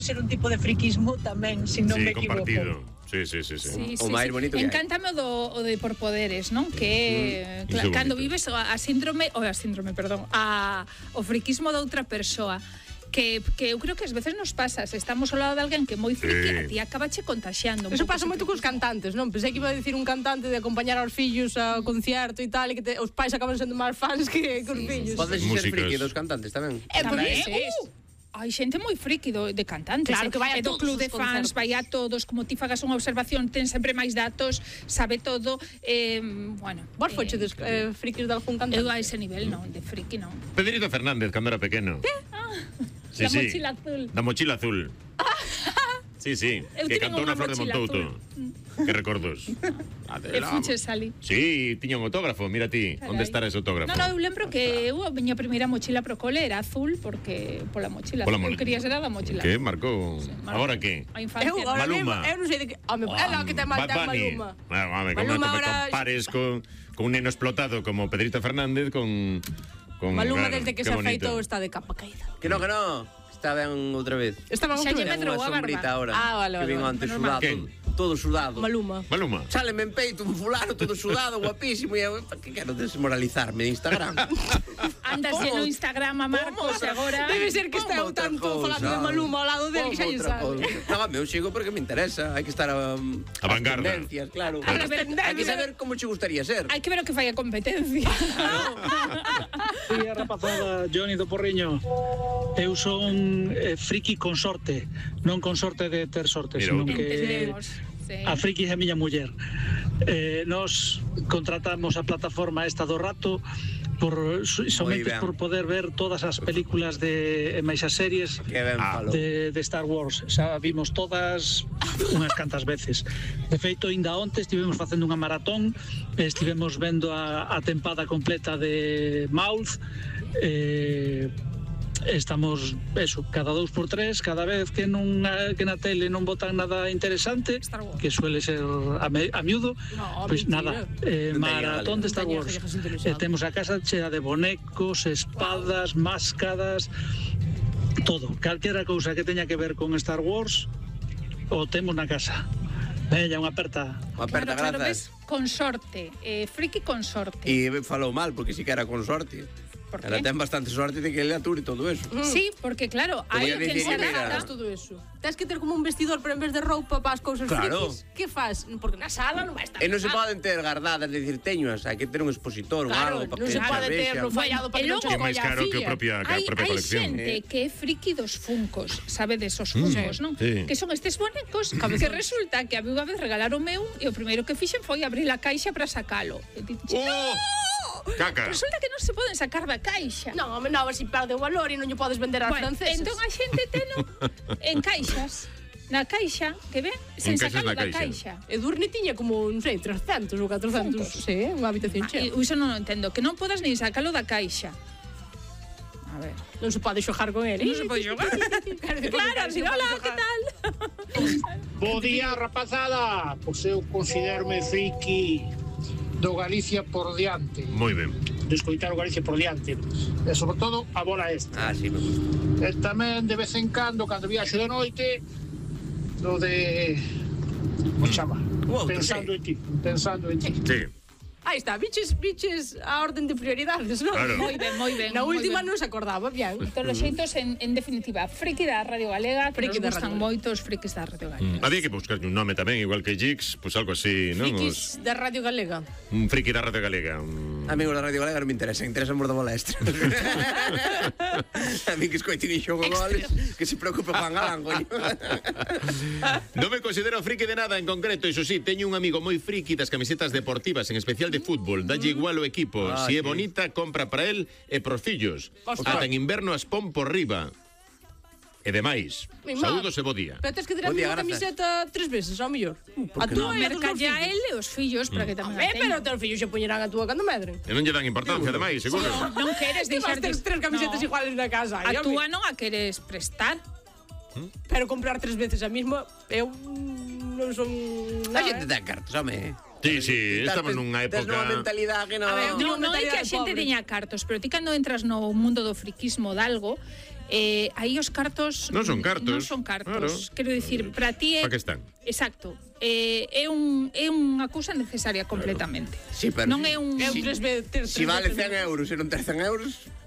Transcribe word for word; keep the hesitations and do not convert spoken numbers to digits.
ser un tipo de friquismo tamén, se non sí, me equivoco. Compartido. Sí, sí, sí, sí. Sí, o sí, máis sí. bonito que Encántame o do, o de por poderes, non? Que Mm, cla, iso é cando bonito. vives a, a síndrome, ou a síndrome, perdón, a o friquismo de outra persoa. Que, que eu creo que ás veces nos pasa, se estamos ao lado de alguén que é moi friki, Sí. a ti acabache contaxiando. un Eso pouco pasa ese moito cos friquismo. cantantes, non? Pensei que iba a dicir un cantante de acompañar aos fillos ao concierto e tal, e que te, os pais acaban sendo máis fans que, que os fillos. Podes ser Músicos. friki dos cantantes tamén. Eh, Tamén, pois, sí. uh, hai xente moi friki do, de cantantes. Claro, eh. que vai a E do todos club os de fans, concertos. vai a todos, como ti fagas unha observación, ten sempre máis datos, sabe todo. Eh, bueno, Vos fochedes eh, frikis de algún cantante? eu a ese nivel non, de friki non. Pedrito Fernández, cando era pequeno. Sí, La sí. mochila azul. Da mochila azul. Sí, sí. Eu Que tiña cantou unha na Flor de mochila Montouto. azul. Que recordos. E fuche salí. Sí, tiña un autógrafo, mira ti. Carai. Onde estará ese autógrafo? No, no, eu lembro que eu a miña primeira mochila pro cole era azul porque pola mochila. Pola eu mo- quería ser a da mochila. Que marcou? marcou. Agora que? A infancia. Eu, ahora Maluma. mesmo, eu non sei de que... Home, é lo que ten mal Bad ten Bunny. Maluma. Ah, home, como Maluma no me ahora- compares con, con un neno explotado como Pedrito Fernández con... con Maluma claro, desde que qué se bonito. afeitou está de capa caída. Que no, que no. Está ben outra vez. Estaban Xa outra lle vez. medrou Unha a barba. sombrita ahora. Ah, vale, Que vale, vin vale. antes Normal. sudado. Quen? Todo sudado. Maluma. Maluma. Sáleme en peito un fulano todo sudado, guapísimo. E eu, que quero desmoralizarme de Instagram? Andas Como- no Instagram a Marcos e agora... Debe ser que Como está outra tanto cousa. falando de Maluma ao lado dele Como que xa lle outra sabe. cousa. No, eu sigo porque me interesa. Hai que estar a... A vanguarda. tendencias, claro. Hai que ver- Hai que saber como che gustaría ser. Hai que ver o que fai a competencia. Día rapazada, Johnny do Porriño. Eu son eh, friki con sorte, non con sorte de ter sorte, Mira, senón outro. que Entendemos. Sí. a friki é a miña muller. Eh, nos contratamos a plataforma esta do rato por somente ben. por poder ver todas as películas de e máis as series Que ben Ah. falou. de, de Star Wars. Xa vimos todas unhas cantas veces. De feito, ainda onte estivemos facendo unha maratón, e estivemos vendo a, a tempada completa de Mouth. Eh, estamos, eso, cada dous por tres, cada vez que, non, que na tele non botan nada interesante, Star Wars. que suele ser a, me, a miúdo, No, pois mentira. nada, eh, Non teña maratón de Star Non teña Wars. viejas interesadas. Eh, temos a casa chea de bonecos, espadas, máscaras, todo, calquera cousa que teña que ver con Star Wars o temos na casa. Veña, unha aperta. Unha aperta, claro, claro, grazas. ves, con sorte, eh, friki con sorte. E falou mal, porque si que era con sorte. Por qué? Ela ten bastante sorte de que ele ature todo eso. Sí, porque claro, hai Podía quen dicir, se mira, adapta. Faz todo eso. Tens que ter como un vestidor, pero en vez de roupa para as cousas Claro. frikis. Que faz? Porque na sala non vai estar. E non se nada. poden ter gardadas, de decir, teños, hai que ter un expositor ou Claro, algo para non que se pode ter vexa. no fallado para e que non logo- che Que é máis colla a caro que a filla. propia, que a Hai, propia hai colección. xente que é friki dos funcos, sabe desos funcos, non? sí. Que son estes bonecos que resulta que a unha vez regalaronme un e o primeiro que fixen foi abrir a caixa para sacalo. E dixen, ¡Oh! Caca. resulta que non se poden sacar da caixa. Non, home, non, se perde o valor e non lle podes vender ás Bueno, franceses. entón a xente teno en caixas. Na caixa, que ven, sen caixas sacalo na da caixa. caixa. E Durni tiña como, non sei, trescentos ou catrocentos. Funcos. Sí, unha habitación Ah, chea. e iso non o entendo, que non podas nin sacalo da caixa. A ver. Non se pode xogar con ele. Non se pode xogar. Claro, así, hola, que tal? Bo día, rapazada. Pois eu considerome friki do Galicia por diante, Moi ben. de escoitar o Galicia por diante, e sobre todo a bola extra. Ah, sí, me gusta. E tamén de vez en cando, cando viaxo de noite, do de... como chama? O outro, Pensando sí. en ti, pensando en ti. Sí. Aí está, biches, biches a orden de prioridades, non? Claro. Moi ben, moi ben. Na moi última ben. non se acordaba, bien. De todos os xeitos, en, en definitiva, friki da Radio Galega, que Friki nos da gustan Radio moito os frikis da Radio Galega. Había que buscar un nome tamén, igual que Jigs, pois algo así, non? Os- Frikis da Radio Galega. Un friki da Radio Galega. Un... Amigos da Radio Galega non me interesa, interesa por da bola extra. A mí que escoiten e xogo goles, que se preocupe Juan Galán, coño. Non me considero friki de nada en concreto, iso sí, teño un amigo moi friki das camisetas deportivas, en especial de fútbol, dalle igual o equipo, Ah, si é sí. bonita, compra para él e pros fillos. Ostras. Ata en inverno as pon por riba. E demais, Mi má. saúdos e bo día. Pero tens que ter a Bo día, mesma grazas. camiseta tres veces, ao mellor. A que túa No, e a dos merca teus ya fillos. el e os fillos para que tamén Eh, a pero teñan. os teus fillos se poñerán a túa cando medren. E non lle dan importancia, ademais, seguro. Non queres Ti vas deixar ter tres camisetas no. iguales na casa. A ai, túa home. non a queres prestar. Pero comprar tres veces a mesma, eu non son A nada. xente ten cartas, home. Sí, sí, estamos Tes- nunha Tes nunha época... mentalidade que non... A ver, No, non é que a mentalidade xente pobre. teña cartos, pero ti cando entras no mundo do friquismo de algo, Eh, aí os cartos Non son cartos. Non son cartos. Claro. Quero dicir, para ti é Pa que están? Exacto. Eh, é un é unha cousa necesaria completamente. Sí, pero Non é un É un Si- tres veces. Si vale cen euros e non tes cen euros,